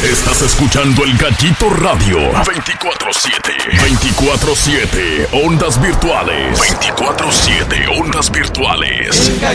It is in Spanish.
Estás escuchando El Gallito Radio. 24/7. 24/7. Ondas virtuales. 24/7. Ondas virtuales.